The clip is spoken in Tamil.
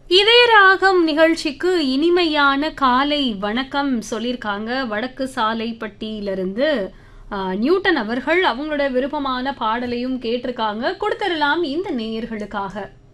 இதய ராகம் நிகழ்ச்சிக்கு இனிமையான காலை வணக்கம் சொல்லியிருக்காங்க வடக்கு சாலைப்பட்டியிலிருந்து நியூட்டன் அவர்கள். அவங்களோட விருப்பமான பாடலையும் கேட்டிருக்காங்க. கொடுத்துடலாம் இந்த நேயர்களுக்காக.